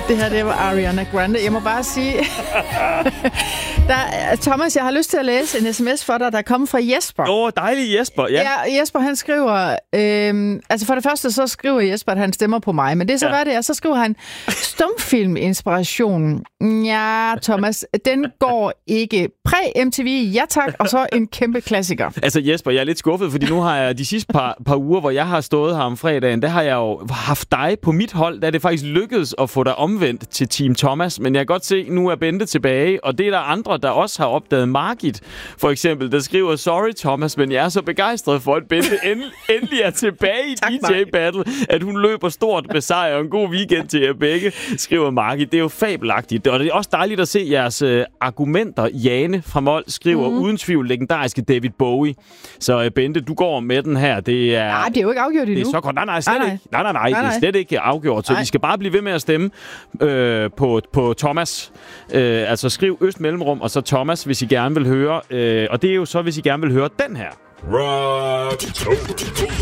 Det her, det var Ariana Grande. Jeg må bare sige... Thomas, jeg har lyst til at læse en sms for dig, der er kommet fra Jesper. Dejlig Jesper, ja. Ja, Jesper, han skriver... altså for det første, så skriver Jesper, at han stemmer på mig. Men det er så, hvad det er. Så skriver han, stumfilm-inspiration. Ja, Thomas, den går ikke. Præ-MTV, ja tak, og så en kæmpe klassiker. Altså Jesper, jeg er lidt skuffet, fordi nu har jeg de sidste par uger, hvor jeg har stået her om fredagen, der har jeg jo haft dig på mit hold, der er det faktisk lykkedes at få dig omvendt til Team Thomas. Men jeg kan godt se, nu er Bente tilbage, og det er der andre, der også har opdaget. Margit, for eksempel, der skriver, sorry Thomas, men jeg er så begejstret for, at Bente endelig er tilbage i DJ Battle, at hun løber stort med sejr, og en god weekend til jer begge, skriver Margit. Det er jo fabelagtigt, og det er også dejligt at se jeres argumenter. Jane fra Mol skriver uden tvivl legendariske David Bowie. Så Bente, du går med den her. Det er... Nej, det er jo ikke afgjort endnu. Det er så godt. Nej, slet ikke. Nej, det er slet ikke afgjort. Så vi skal bare blive ved med at stemme på Thomas. Altså skriv Øst Mellemrum, og så Thomas, hvis I gerne vil høre. Og det er jo så, hvis I gerne vil høre den her. Rock